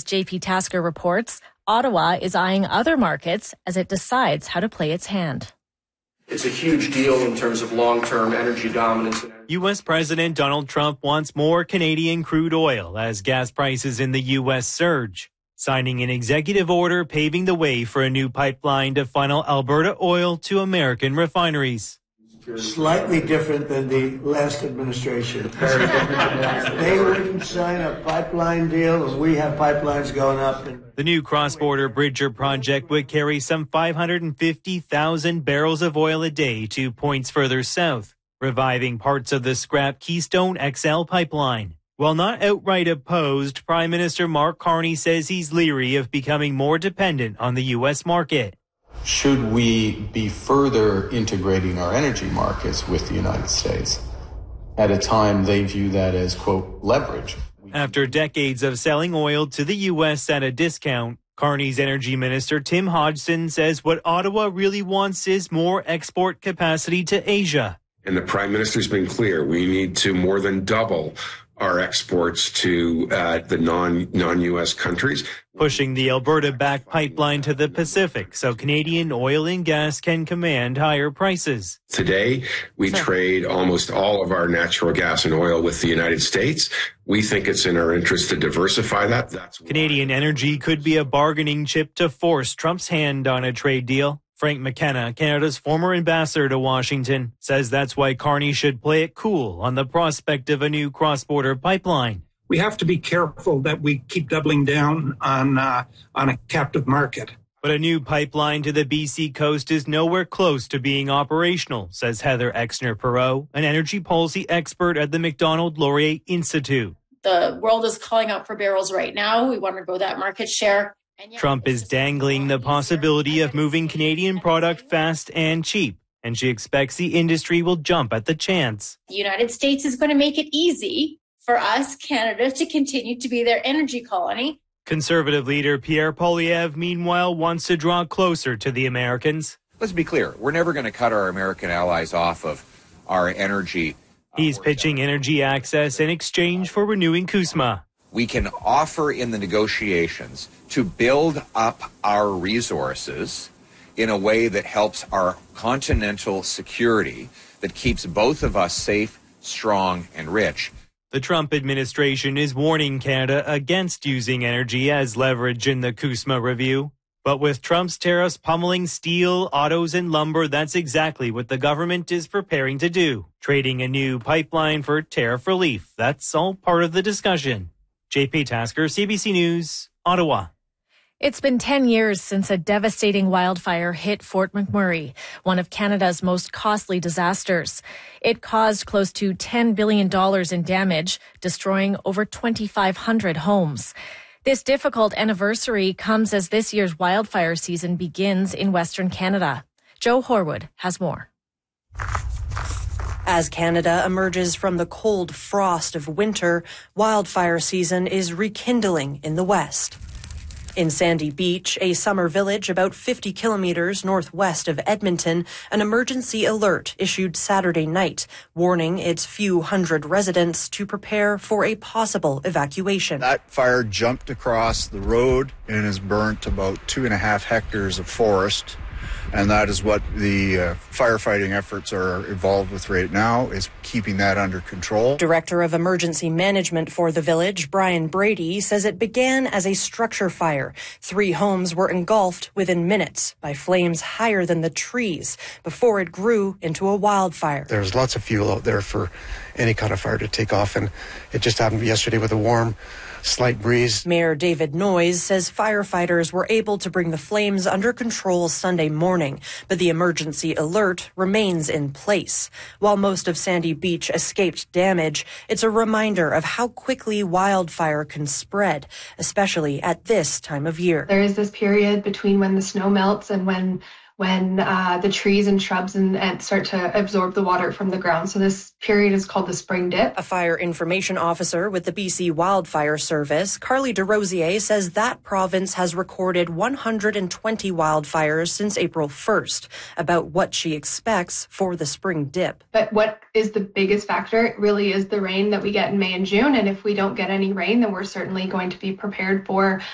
JP Tasker reports, Ottawa is eyeing other markets as it decides how to play its hand. It's a huge deal in terms of long-term energy dominance. U.S. President Donald Trump wants more Canadian crude oil as gas prices in the U.S. surge, signing an executive order paving the way for a new pipeline to funnel Alberta oil to American refineries. Slightly different than the last administration. They wouldn't sign a pipeline deal, and we have pipelines going up. The new cross-border Bridger project would carry some 550,000 barrels of oil a day to points further south, reviving parts of the scrap Keystone XL pipeline. While not outright opposed, Prime Minister Mark Carney says he's leery of becoming more dependent on the U.S. market. Should we be further integrating our energy markets with the United States at a time they view that as, quote, leverage? After decades of selling oil to the U.S. at a discount, Carney's energy minister Tim Hodgson says what Ottawa really wants is more export capacity to Asia. And the Prime Minister's been clear, we need to more than double our exports to the non-U.S. countries. Pushing the Alberta-backed pipeline to the Pacific so Canadian oil and gas can command higher prices. Today, we trade almost all of our natural gas and oil with the United States. We think it's in our interest to diversify that. Canadian energy could be a bargaining chip to force Trump's hand on a trade deal. Frank McKenna, Canada's former ambassador to Washington, says that's why Carney should play it cool on the prospect of a new cross-border pipeline. We have to be careful that we keep doubling down on a captive market. But a new pipeline to the BC coast is nowhere close to being operational, says Heather Exner-Perot, an energy policy expert at the Macdonald-Laurier Institute. The world is calling out for barrels right now. We want to grow that market share. Trump is dangling the possibility of moving Canadian product fast and cheap, and she expects the industry will jump at the chance. The United States is going to make it easy for us, Canada, to continue to be their energy colony. Conservative leader Pierre Poilievre, meanwhile, wants to draw closer to the Americans. Let's be clear. We're never going to cut our American allies off of our energy. He's pitching energy access in exchange for renewing CUSMA. We can offer in the negotiations to build up our resources in a way that helps our continental security, that keeps both of us safe, strong, and rich. The Trump administration is warning Canada against using energy as leverage in the CUSMA review. But with Trump's tariffs pummeling steel, autos, and lumber, that's exactly what the government is preparing to do, trading a new pipeline for tariff relief. That's all part of the discussion. JP Tasker, CBC News, Ottawa. It's been 10 years since a devastating wildfire hit Fort McMurray, one of Canada's most costly disasters. It caused close to $10 billion in damage, destroying over 2,500 homes. This difficult anniversary comes as this year's wildfire season begins in Western Canada. Joe Horwood has more. As Canada emerges from the cold frost of winter, wildfire season is rekindling in the west. In Sandy Beach, a summer village about 50 kilometers northwest of Edmonton, an emergency alert issued Saturday night, warning its few hundred residents to prepare for a possible evacuation. That fire jumped across the road and has burnt about 2.5 hectares of forest. And that is what the firefighting efforts are involved with right now, is keeping that under control. Director of Emergency Management for the village, Brian Brady, says it began as a structure fire. 3 homes were engulfed within minutes by flames higher than the trees before it grew into a wildfire. There's lots of fuel out there for any kind of fire to take off, and it just happened yesterday with a warm, slight breeze. Mayor David Noyes says firefighters were able to bring the flames under control Sunday morning, but the emergency alert remains in place. While most of Sandy Beach escaped damage, it's a reminder of how quickly wildfire can spread, especially at this time of year. There is this period between when the snow melts and when the trees and shrubs and start to absorb the water from the ground. So this period is called the spring dip. A fire information officer with the BC Wildfire Service, Carly DeRosier, says that province has recorded 120 wildfires since April 1st. About what she expects for the spring dip. But what is the biggest factor? It really is the rain that we get in May and June. And if we don't get any rain, then we're certainly going to be prepared for